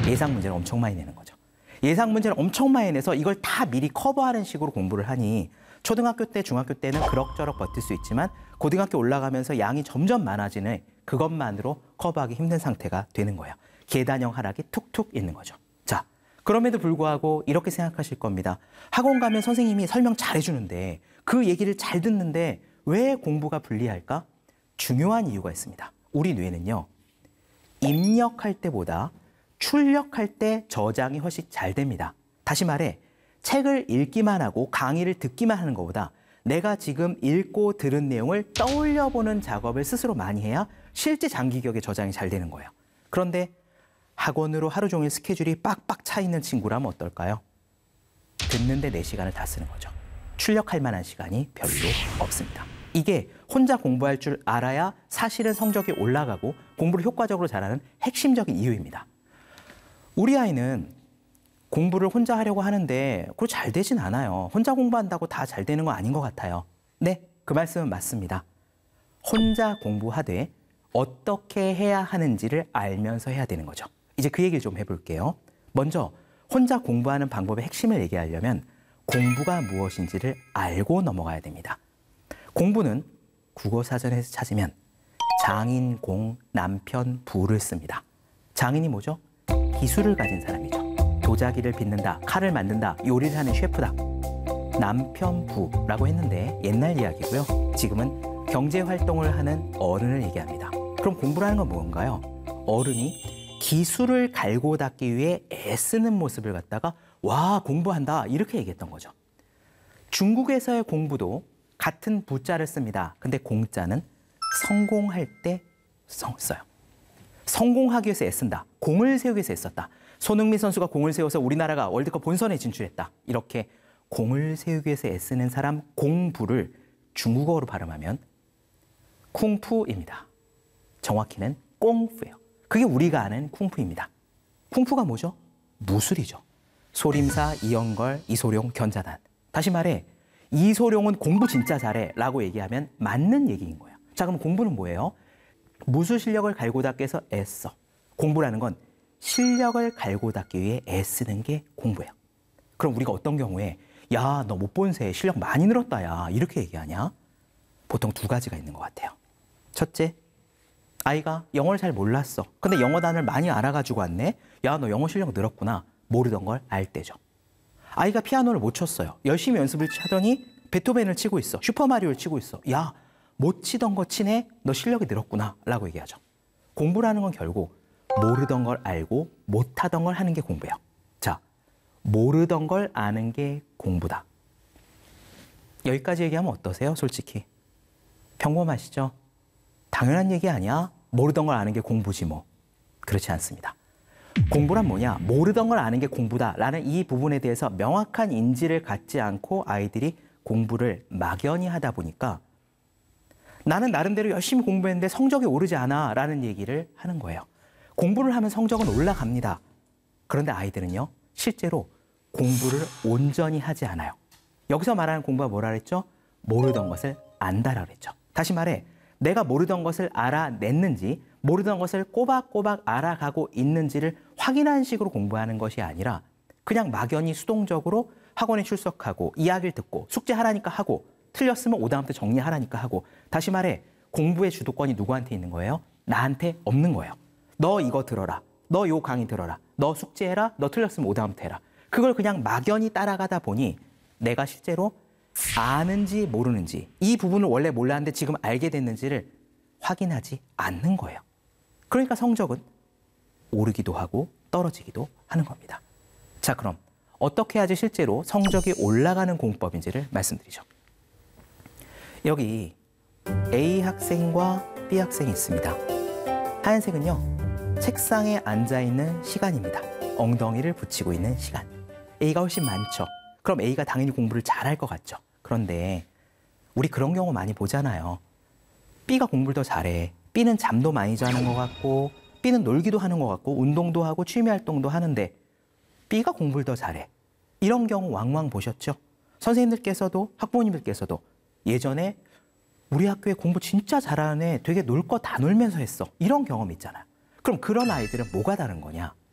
예상 문제를 엄청 많이 내는 거죠. 예상 문제를 엄청 많이 내서 이걸 다 미리 커버하는 식으로 공부를 하니 초등학교 때, 중학교 때는 그럭저럭 버틸 수 있지만 고등학교 올라가면서 양이 점점 많아지는 그것만으로 커버하기 힘든 상태가 되는 거예요. 계단형 하락이 툭툭 있는 거죠. 자, 그럼에도 불구하고 이렇게 생각하실 겁니다. 학원 가면 선생님이 설명 잘 해주는데 그 얘기를 잘 듣는데 왜 공부가 불리할까? 중요한 이유가 있습니다. 우리 뇌는요, 입력할 때보다 출력할 때 저장이 훨씬 잘 됩니다. 다시 말해, 책을 읽기만 하고 강의를 듣기만 하는 것보다 내가 지금 읽고 들은 내용을 떠올려보는 작업을 스스로 많이 해야 실제 장기 기억에 저장이 잘 되는 거예요. 그런데 학원으로 하루 종일 스케줄이 빡빡 차 있는 친구라면 어떨까요? 듣는데 4시간을 다 쓰는 거죠. 출력할 만한 시간이 별로 없습니다. 이게 혼자 공부할 줄 알아야 사실은 성적이 올라가고 공부를 효과적으로 잘하는 핵심적인 이유입니다. 우리 아이는 공부를 혼자 하려고 하는데 그거 잘 되진 않아요. 혼자 공부한다고 다 잘 되는 거 아닌 것 같아요. 네, 그 말씀은 맞습니다. 혼자 공부하되 어떻게 해야 하는지를 알면서 해야 되는 거죠. 이제 그 얘기를 좀 해볼게요. 먼저 혼자 공부하는 방법의 핵심을 얘기하려면 공부가 무엇인지를 알고 넘어가야 됩니다. 공부는 국어사전에서 찾으면 장인, 공, 남편, 부를 씁니다. 장인이 뭐죠? 기술을 가진 사람이죠. 도자기를 빚는다, 칼을 만든다, 요리를 하는 셰프다. 남편, 부라고 했는데 옛날 이야기고요. 지금은 경제활동을 하는 어른을 얘기합니다. 그럼 공부라는 건 뭔가요? 어른이 기술을 갈고 닦기 위해 애쓰는 모습을 갖다가 와, 공부한다 이렇게 얘기했던 거죠. 중국에서의 공부도 같은 부자를 씁니다. 근데 공자는 성공할 때 써요. 성공하기 위해서 애쓴다. 공을 세우기 위해서 애썼다. 손흥민 선수가 공을 세워서 우리나라가 월드컵 본선에 진출했다. 이렇게 공을 세우기 위해서 애쓰는 사람 공부를 중국어로 발음하면 쿵푸입니다. 정확히는 꽁푸예요. 그게 우리가 아는 쿵푸입니다. 쿵푸가 뭐죠? 무술이죠. 소림사, 이영걸, 이소룡, 견자단. 다시 말해 이소룡은 공부 진짜 잘해 라고 얘기하면 맞는 얘기인 거예요. 자, 그럼 공부는 뭐예요? 무술 실력을 갈고 닦기 위해서 애써. 공부라는 건 실력을 갈고 닦기 위해 애쓰는 게 공부예요. 그럼 우리가 어떤 경우에 야, 너 못 본 새 실력 많이 늘었다 야 이렇게 얘기하냐? 보통 두 가지가 있는 것 같아요. 첫째, 아이가 영어를 잘 몰랐어. 근데 영어 단어를 많이 알아가지고 왔네. 야, 너 영어 실력 늘었구나. 모르던 걸 알 때죠. 아이가 피아노를 못 쳤어요. 열심히 연습을 하더니 베토벤을 치고 있어. 슈퍼마리오를 치고 있어. 야, 못 치던 거 치네. 너 실력이 늘었구나 라고 얘기하죠. 공부라는 건 결국 모르던 걸 알고 못하던 걸 하는 게 공부예요. 자, 모르던 걸 아는 게 공부다. 여기까지 얘기하면 어떠세요? 솔직히. 평범하시죠? 당연한 얘기 아니야? 모르던 걸 아는 게 공부지 뭐. 그렇지 않습니다. 공부란 뭐냐? 모르던 걸 아는 게 공부다라는 이 부분에 대해서 명확한 인지를 갖지 않고 아이들이 공부를 막연히 하다 보니까 나는 나름대로 열심히 공부했는데 성적이 오르지 않아 라는 얘기를 하는 거예요. 공부를 하면 성적은 올라갑니다. 그런데 아이들은요, 실제로 공부를 온전히 하지 않아요. 여기서 말하는 공부가 뭐라 그랬죠? 모르던 것을 안다라 그랬죠. 다시 말해, 내가 모르던 것을 알아냈는지, 모르던 것을 꼬박꼬박 알아가고 있는지를 확인하는 식으로 공부하는 것이 아니라 그냥 막연히 수동적으로 학원에 출석하고 이야기를 듣고 숙제하라니까 하고 틀렸으면 오다음부터 정리하라니까 하고, 다시 말해 공부의 주도권이 누구한테 있는 거예요? 나한테 없는 거예요. 너 이거 들어라. 너 요 강의 들어라. 너 숙제해라. 너 틀렸으면 오다음부터 해라. 그걸 그냥 막연히 따라가다 보니 내가 실제로 아는지 모르는지, 이 부분을 원래 몰랐는데 지금 알게 됐는지를 확인하지 않는 거예요. 그러니까 성적은 오르기도 하고 떨어지기도 하는 겁니다. 자, 그럼 어떻게 해야지 실제로 성적이 올라가는 공법인지를 말씀드리죠. 여기 A 학생과 B 학생이 있습니다. 하얀색은요, 책상에 앉아있는 시간입니다. 엉덩이를 붙이고 있는 시간. A가 훨씬 많죠. 그럼 A가 당연히 공부를 잘할 것 같죠. 그런데 우리 그런 경우 많이 보잖아요. B가 공부를 더 잘해. B는 잠도 많이 자는 것 같고, B는 놀기도 하는 것 같고, 운동도 하고 취미활동도 하는데 B가 공부를 더 잘해. 이런 경우 왕왕 보셨죠? 선생님들께서도 학부모님들께서도 예전에 우리 학교에 공부 진짜 잘하는 애 되게 놀 거 다 놀면서 했어. 이런 경험 있잖아요. 그럼 그런 아이들은 뭐가 다른 거냐?